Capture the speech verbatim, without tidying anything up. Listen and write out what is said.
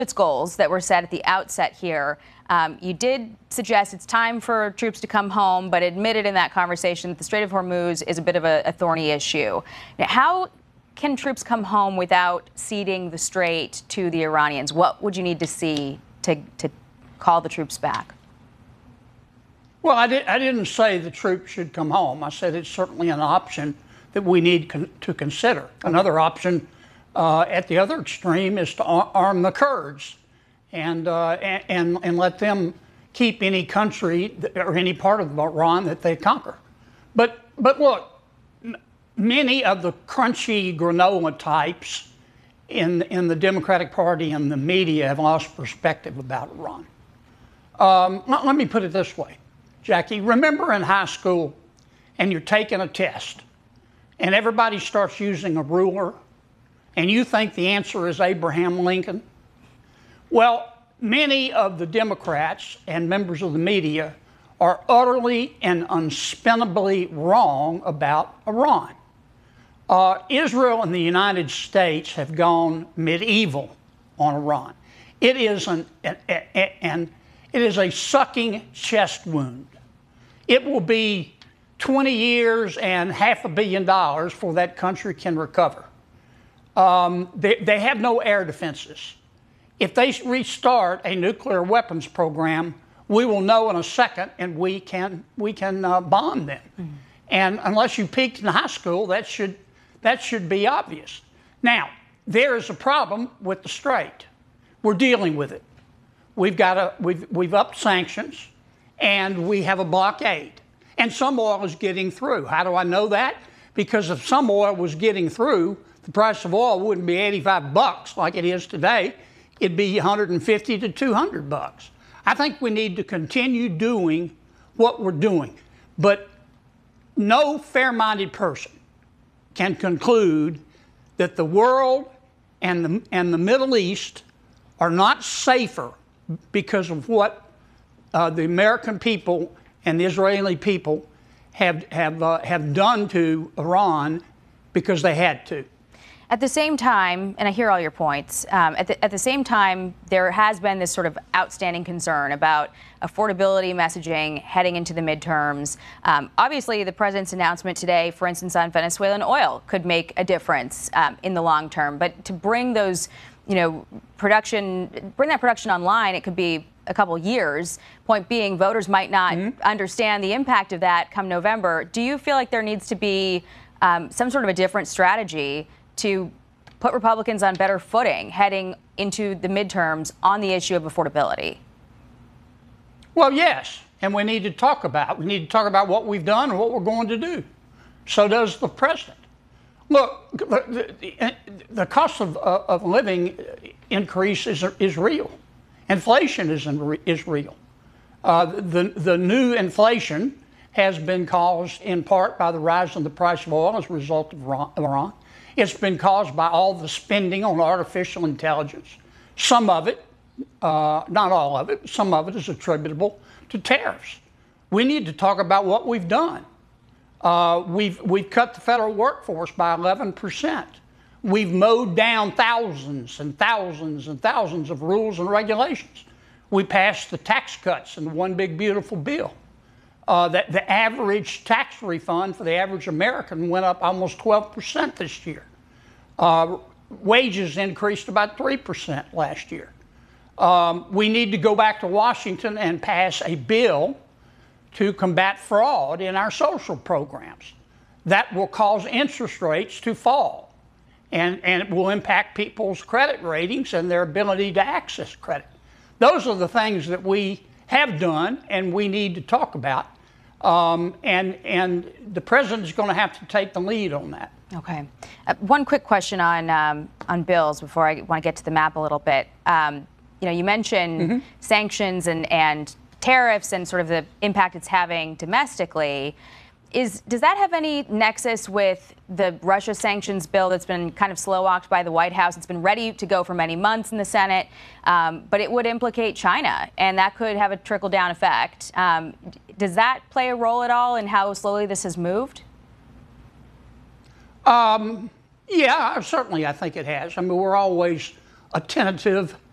its goals that were set at the outset here. Um, you did suggest it's time for troops to come home, but admitted in that conversation that the Strait of Hormuz is a bit of a, a thorny issue. Now, how can troops come home without ceding the strait to the Iranians? What would you need to see to, to call the troops back? Well, I, did, I didn't say the troops should come home. I said it's certainly an option that we need con- to consider. Another option uh, at the other extreme is to ar- arm the Kurds and, uh, and, and let them keep any country that, or any part of Iran that they conquer. But, but look, m- many of the crunchy granola types in, in the Democratic Party and the media have lost perspective about Iran. Um, let, let me put it this way, Jackie. Remember in high school and you're taking a test and everybody starts using a ruler and you think the answer is Abraham Lincoln? Well, many of the Democrats and members of the media are utterly and unspinnably wrong about Iran. Uh, Israel and the United States have gone medieval on Iran. It is an, an, an it is a sucking chest wound. It will be twenty years and half a billion dollars before that country can recover. Um, they, they have no air defenses. If they restart a nuclear weapons program, we will know in a second, and we can we can uh, bomb them. Mm-hmm. And unless you peaked in high school, that should that should be obvious. Now, there is a problem with the strait. We're dealing with it. We've got a we've we've upped sanctions, and we have a blockade. And some oil is getting through. How do I know that? Because if some oil was getting through, the price of oil wouldn't be eighty-five bucks like it is today. It'd be one hundred fifty to two hundred bucks. I think we need to continue doing what we're doing. But no fair-minded person can conclude that the world and the, and the Middle East are not safer because of what uh, the American people and the Israeli people have have uh, have done to Iran because they had to. At the same time, and I hear all your points, um, at, the, at the same time, there has been this sort of outstanding concern about affordability messaging heading into the midterms. Um, obviously, the president's announcement today, for instance, on Venezuelan oil could make a difference um, in the long term. But to bring those, you know, production, bring that production online, it could be a couple years. Point being, voters might not mm-hmm. understand the impact of that come November. Do you feel like there needs to be um, some sort of a different strategy to put Republicans on better footing heading into the midterms on the issue of affordability? Well, yes, and we need to talk about we need to talk about what we've done and what we're going to do. So does the president. Look, the, the, the cost of, uh, of living increase is, is real. Inflation is, is real. Uh, the, the new inflation has been caused in part by the rise in the price of oil as a result of Iran. It's been caused by all the spending on artificial intelligence. Some of it, uh, not all of it, some of it is attributable to tariffs. We need to talk about what we've done. Uh, we've, we've cut the federal workforce by eleven percent. We've mowed down thousands and thousands and thousands of rules and regulations. We passed the tax cuts in the One Big Beautiful Bill. Uh, that the average tax refund for the average American went up almost twelve percent this year. Uh, wages increased about three percent last year. Um, we need to go back to Washington and pass a bill to combat fraud in our social programs. That will cause interest rates to fall, and, and it will impact people's credit ratings and their ability to access credit. Those are the things that we have done and we need to talk about. Um, and, and the president is going to have to take the lead on that. Okay. Uh, one quick question on um, on bills before I want to get to the map a little bit. Um, you know, you mentioned mm-hmm. sanctions and, and tariffs and sort of the impact it's having domestically. Is does that have any nexus with the Russia sanctions bill that's been kind of slow-walked by the White House? It's been ready to go for many months in the Senate, um, but it would implicate China, and that could have a trickle-down effect. Um, does that play a role at all in how slowly this has moved? Um, yeah, certainly I think it has. I mean, we're always attentive